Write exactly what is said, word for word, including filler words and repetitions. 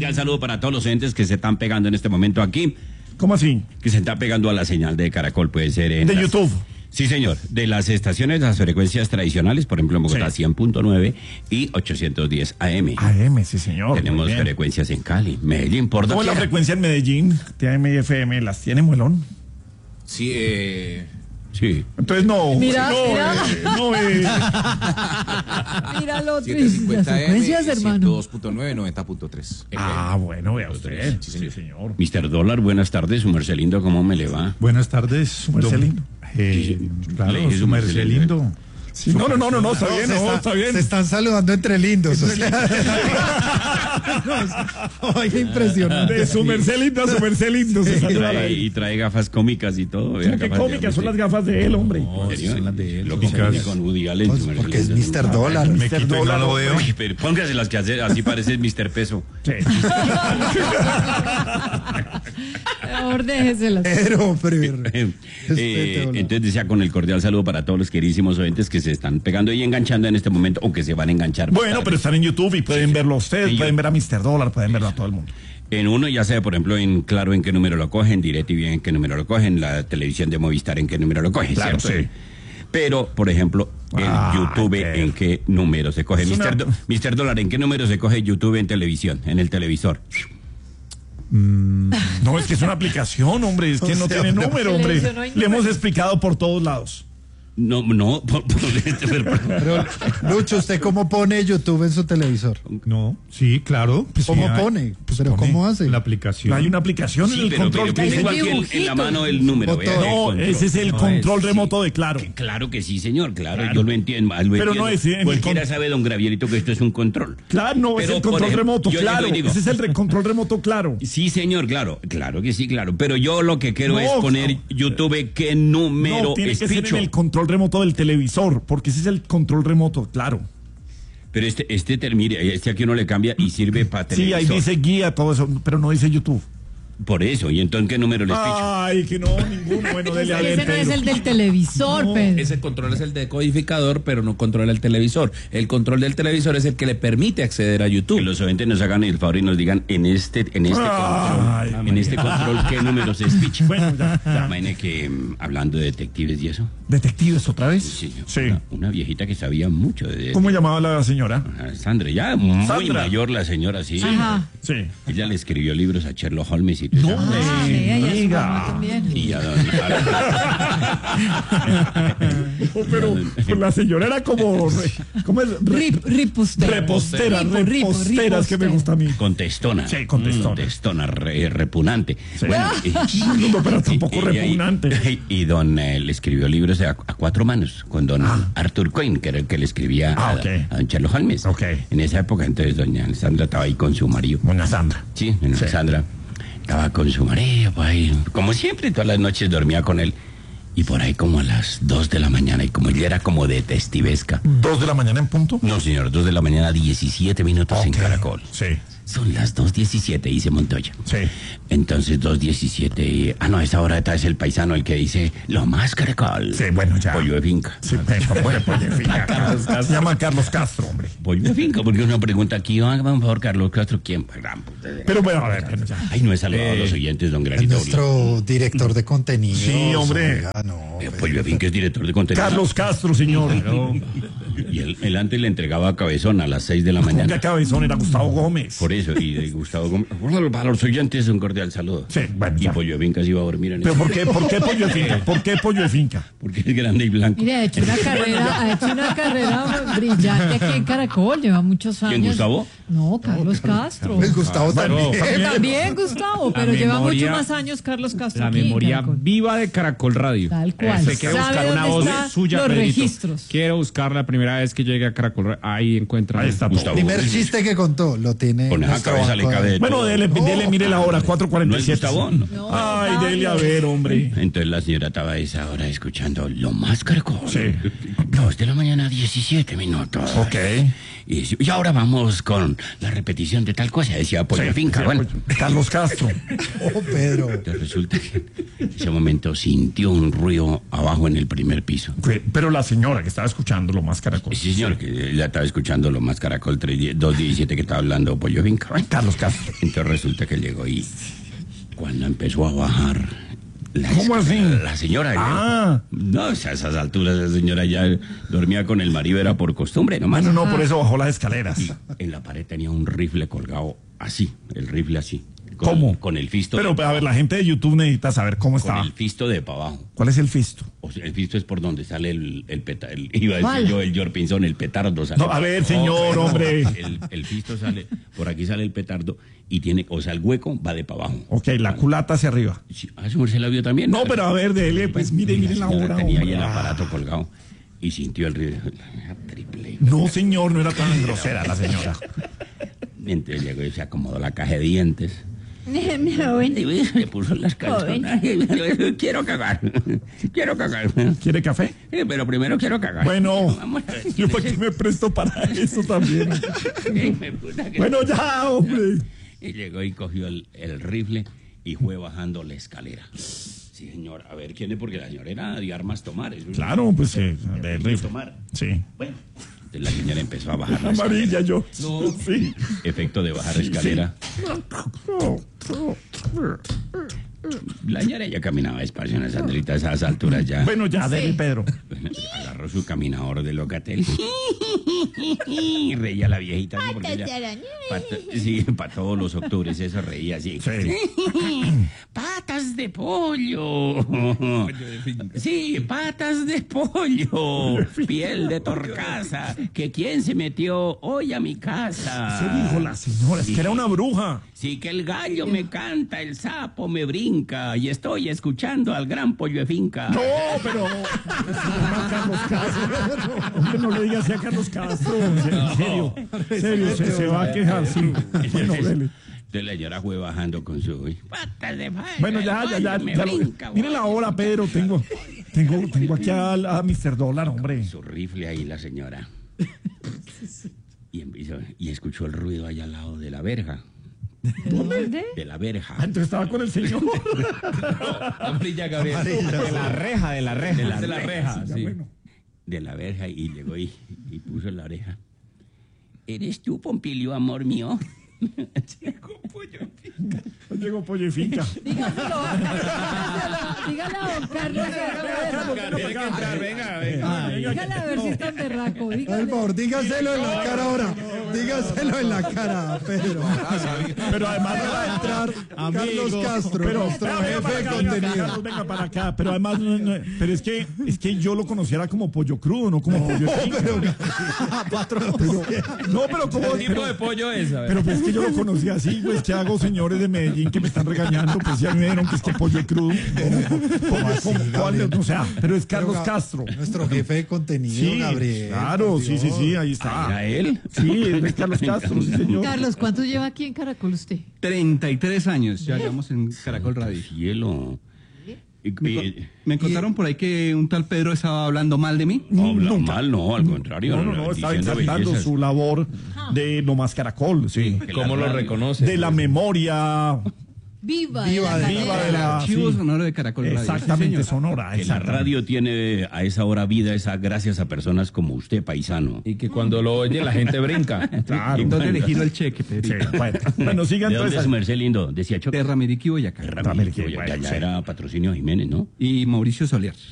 cordial saludo para todos los oyentes que se están pegando en este momento aquí. ¿Cómo así? Que se están pegando a la señal de Caracol, puede ser en de las... YouTube. Sí, señor. De las estaciones, las frecuencias tradicionales, por ejemplo, en Bogotá, sí. cien punto nueve y ochocientos diez A M. A M, sí, señor. Tenemos frecuencias en Cali, Medellín, por ¿Cómo es la frecuencia en Medellín? T A M y F M, ¿las tiene, Muelón? Sí, eh... Sí. Entonces no. Mira, no, mira. Eh, no, eh. Mira lo otro. setecientos cincuenta Las frecuencias, M, hermano. ciento dos punto nueve, noventa punto tres. Ah, bueno, vea usted. Sí, señor. Sí, señor. mister Dólar, buenas tardes, su merced lindo, ¿cómo me le va? Buenas tardes, Su merced lindo. Eh, claro, Le- su merced lindo. Sí, no, no, no, no, no, está bien, se no, está- está bien. Se están saludando entre lindos. O sea, oiga, impresionante. De su merced lindo a su merced lindo. Se Y saluda trae, ahí. y trae gafas cómicas y todo. ¿Cómo vea, que gafas de- cómicas son las gafas de él, hombre? ¿En serio? son las de él. Lo que se Cómicas. hace con Woody Allen, su merced porque es lindo. mister Dólar. Me mister quito y no Dólar, lo veo. Uy, pero póngase las que hace, así parece mister Peso. Sí. Mejor déjeselas. Pero, pero. Eh, Respete, hola. entonces decía con el cordial saludo para todos los queridísimos oyentes que se están pegando y enganchando en este momento o que se van a enganchar. más Bueno, tarde. pero están en YouTube y pueden verlo ustedes, Sí, yo- pueden ver a mister Dólar, pueden verlo a todo el mundo. En uno ya sea, por ejemplo, en Claro en qué número lo cogen, DirecTV en qué número lo cogen, la televisión de Movistar en qué número lo cogen, Claro, ¿cierto? sí. Pero, por ejemplo, en Ah, YouTube qué- en qué número se coge. Es una- mister Do- mister Dólar, ¿en qué número se coge YouTube en televisión, en el televisor? No, es que es una aplicación, hombre, es que O no sea, tiene no. número, hombre. Silencio, no hay Le hemos número. explicado por todos lados. No, no, por- por- pero- Pero, Lucho, ¿usted cómo pone YouTube en su televisor? No, sí, claro. Pues, Sí, ¿cómo hay- pone? pues ¿Pero pone cómo hace? La aplicación. Hay una aplicación Sí, en el pero, control pero que tengo dice... aquí en, en la mano el número. Botón. vea, el No, control. ese es el No, control sí. remoto de Claro. Que Claro que sí, señor, claro, Claro. yo lo entiendo. lo Pero entiendo. no es en el Cualquiera con- sabe, don Gravierito, que esto es un control. Claro, no, es Pero, el por control ejemplo, remoto, yo claro. llego y digo- Ese es el re- control remoto, claro. Sí, señor, claro, claro que sí, claro. Pero yo lo que quiero No, es poner no. YouTube qué número No, tiene es que ser picho. en el control remoto del televisor, porque ese es el control remoto, claro. Pero este, este, ter- mire, este aquí uno le cambia y sirve para Sí, televisor. ahí dice guía, todo eso, pero no dice YouTube. Por eso, ¿y entonces qué número les picho? Ay, que no, ninguno. Bueno, dele a ver, Ese no es Pedro. el del televisor, No, Pedro. Ese control es el decodificador, pero no controla el televisor. El control del televisor es el que le permite acceder a YouTube. Que los oyentes nos hagan el favor y nos digan en este, en este Ay, control, en este control qué números es picho. Bueno, ya, ya. Imagine que mm, hablando de detectives y eso, ¿Detectives otra vez? sí, Sí. Una, una viejita que sabía mucho de ¿Cómo llamaba la señora? Ah, Sandra, ya muy Sandra. mayor la señora, sí. Ajá. Sí. Ella le escribió libros a Sherlock Holmes y todo eso. Ah, vea, ya su diga. mamá también. Y ya don- Oh, pero pues, la señora era como... re- ¿Cómo es? Re- Rip, ripostera. repostera, Ripo, ripo, repostera, es que me ripostera. gusta a mí. contestona. Sí, contestona. Contestona, re- repugnante. Sí. Bueno, y- No, pero tampoco y- y- repugnante. Y, y don eh, le escribió libros a, a cuatro manos con don Arthur Coyne, que era el que le escribía Ah, a, ok. a don Sherlock Holmes. Ok. En esa época, entonces, doña Sandra estaba ahí con su marido. Doña Sandra. Sí, doña Sí. Sandra estaba con su marido, pues ahí, como siempre, todas las noches dormía con él. Y por ahí como a las dos de la mañana, y como ella era como detestivesca. ¿Dos de la mañana en punto? No, señor, dos de la mañana, diecisiete minutos en Ok. Caracol. Sí, Son las dos diecisiete, dice Montoya. sí. Entonces, dos diecisiete. Ah, no, a esa hora está es el paisano el que dice lo más Caracol. Sí, bueno, ya. Pollo de finca. Sí, bueno, pues, en fin, acá. Se llama Carlos Castro, hombre. Pollo de finca, porque uno pregunta aquí, ah, por favor, Carlos Castro, ¿quién? Gran puta de- Pero bueno, a ver, pero ya. Ay, no he saludado a los oyentes, don Es Granito. nuestro director de contenido. Sí, hombre. Oiga, no, Eh, Pollo de finca es director de contenido. Carlos Castro, señor. Y él, él antes le entregaba a Cabezón a las seis de la Como que mañana. cabezón era Gustavo Gómez. Por eso, y de Gustavo Gómez. Para los oyentes, un cordial saludo. Sí, bueno, Y ya. Pollo de finca se iba a dormir en ¿Pero eso. por qué, por qué pollo de finca? ¿Por qué pollo de finca? Porque es grande y blanco. Mire, ha hecho una carrera, ha hecho una carrera brillante aquí en Caracol, lleva muchos años. ¿Quién, Gustavo? No, Carlos Castro. Pues Gustavo Bueno, también. Eh, También Gustavo, pero La lleva memoria- muchos más años Carlos Castro. La aquí en memoria Caracol. viva de Caracol Radio. Tal cual. Se quiere ¿Sabe buscar una dónde voz están suya, los Pedrito. registros? Quiero buscar la primera vez que llegue a Caracol Radio. Ahí encuentra. Ahí está todo. Gustavo. Primer chiste que contó, lo tiene. Con esa nuestro cabeza le banco cabe de de- Bueno, todo. dele, dele, mire la hora, cuatro cuarenta ¿No y es siete. Gustavo? No. No, Ay, Octavio. dele a ver, hombre. Entonces la señora estaba a esa hora escuchando lo más Caracol. Sí. Dos de la mañana, diecisiete minutos. Ok. Y, y ahora vamos con la repetición de tal cosa, decía Pollo Finca. Sí, Bueno, pues, Carlos Castro. Oh, Pedro. entonces resulta que en ese momento sintió un ruido abajo en el primer piso. Fue- Pero la señora que estaba escuchando lo más caracol. Sí, señor, que ya estaba escuchando lo más Caracol dos diecisiete que estaba hablando Pollo Finca. Bueno, Carlos Castro. entonces resulta que llegó y cuando empezó a bajar la ¿Cómo escalera, así? la señora. Ah. No, o sea, a esas alturas la señora ya dormía con el marido, era por costumbre nomás. Bueno, no, por eso bajó las escaleras. Y en la pared tenía un rifle colgado así, el rifle así. Con, ¿Cómo? Con el fisto. Pero, de, a ver, la gente de YouTube necesita saber cómo con estaba. el fisto de para abajo. ¿Cuál es el fisto? O sea, el fisto es por donde sale el, el petardo. Iba a decir ¿Cuál? yo, el Yorpinzón, el petardo sale. No, a ver, señor, hombre. El, el fisto sale, por aquí sale el petardo y tiene, o sea, el hueco va de para abajo. Ok, la culata hacia arriba. Sí, ah, su merced la vio también. No, pero a ver, dele, pues mire, mire la señora hora. tenía ahí hombre. el Ah. aparato colgado y sintió el ruido. Triple. No, señor, no era tan grosera la señora. Entonces llegó y se acomodó la caja de dientes. Joven. Y le puso las calzonas. Quiero cagar. Quiero cagar. ¿Quiere café? Eh, Pero primero quiero cagar. Bueno, Vamos a ver. yo para qué me presto para eso también. Ay, me puta que- Bueno, ya, hombre. Y llegó y cogió el, el rifle y fue bajando la escalera. Sí, señor. A ver, ¿quién es? Porque la señora era de armas tomar. Eso es- Claro, pues eh, de rifle. tomar. Sí. Bueno, entonces la señora empezó a bajar la Amarilla escalera. yo. Sí. Efecto de bajar la escalera. La señora ya caminaba despacio en esa andrita a esas alturas ya. Bueno, ya, dele, Pedro. Agarró su caminador de locatel. Y reía la viejita. así porque ella- pa to- sí, para todos los octubres eso reía así. Sí. Patas de pollo. Sí, patas de pollo. Piel de torcaza. Que quién se metió hoy a mi casa. Se dijo la señora, es que era una bruja. Sí, que el gallo me canta, el sapo me brinca y estoy escuchando al gran pollo de finca. No, pero. A Carlos Castro. Hombre, no le diga así a Carlos Castro. En serio. En serio, se, se va a quejar, sí. Bueno, dele. Entonces la señora fue bajando con su patas de pollo. Bueno, ya, ya, ya. el pollo me ya lo- brinca, mire la hora, Pedro. Tengo, tengo, tengo aquí a, a mister Dólar, hombre. Su rifle ahí la señora. Y, empezó, y escuchó el ruido allá al lado de la verja. ¿Dónde? De la verja. Ah, entonces estaba con el señor. Amarilla, Gabriel. De la reja, de la reja. De la De la reja, Ya, sí. bueno. De la verja y llegó y, y puso la oreja. ¿Eres tú, Pompilio, amor mío? Llegó pollo. Llegó pollo y finca. Dígaselo. Dígale a don Carlos que haga ver. Tiene que entrar, venga, venga. Dígale a ver si es tan berraco. Por Dígale. favor, dígaselo en la cara ahora. Dígaselo en la cara, Pedro. Pero además no va a Entrar Carlos Castro, Pero nuestro venga, venga jefe para de acá, venga, contenido. Carlos, venga para acá. Pero además, no, no, pero es que es que yo lo conociera como pollo crudo, no como pollo finca. Pero- no, pero como ¿Qué tipo pero, de pollo es? A ver. pero pues es que yo lo conocí así, pues ¿qué hago, señores de Medellín que me están regañando? Pues ya me dijeron que es que pollo crudo. ¿Cómo, así, cómo, cuál de- Gabriel? o sea, pero es Carlos Pero, Castro. Nuestro jefe de contenido, Sí, Gabriel. claro, por sí, sí, Dios. sí, ahí ¿Era está. él? Sí, es Carlos Castro, sí, señor. Carlos, ¿cuánto lleva aquí en Caracol usted? treinta y tres años, ya llevamos en Caracol Radio. Cielo. Y- Me, co- y- me contaron por ahí que un tal Pedro estaba hablando mal de mí. No, habla Nunca. mal, no, al contrario. No, no, no, está diciendo exaltando bellezas. su labor de lo más caracol, sí. Que ¿Cómo la lo radio- reconoce? De la memoria Viva. Viva la de- viva carrera. de la... Archivo sí. sonoro de Caracol Radio. Exactamente, Sí, señor. sonora. Que la exactamente. radio tiene a esa hora vida, esa gracias a personas como usted, paisano. Y que cuando lo oye la gente brinca. Claro. ¿Dónde le giro el cheque, Sí, Pedrito? bueno, bueno, sigan ¿De dónde entonces. es su merced lindo? Decía Choque. De Ramiriquí, Boyacá. Ramírez, que bueno, allá sí. era patrocinio Jiménez, ¿no? Y Mauricio Soler.